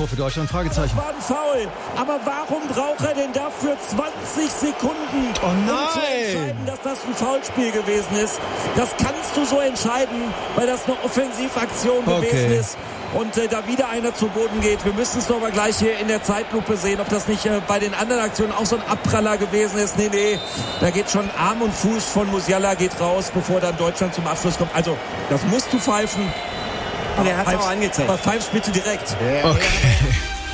Tor für Deutschland? Fragezeichen. Das war ein Foul. Aber warum braucht er denn dafür 20 Sekunden, um zu entscheiden, dass das ein Foulspiel gewesen ist? Das kannst du so entscheiden, weil das eine Offensivaktion gewesen ist. Und da wieder einer zu Boden geht. Wir müssen es doch mal gleich hier in der Zeitlupe sehen, ob das nicht bei den anderen Aktionen auch so ein Abpraller gewesen ist. Nee, da geht schon Arm und Fuß von Musiala geht raus, bevor dann Deutschland zum Abschluss kommt. Also, das musst du pfeifen. Und er hat es auch angezeigt. Aber pfeifst bitte direkt. Okay.